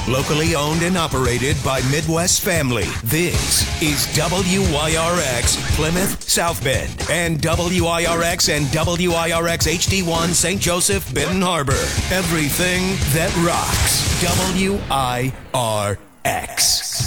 Locally owned and operated by Midwest Family. This is WYRX Plymouth South Bend and WIRX and WIRX HD1 St. Joseph Benton Harbor. Everything that rocks. WIRX.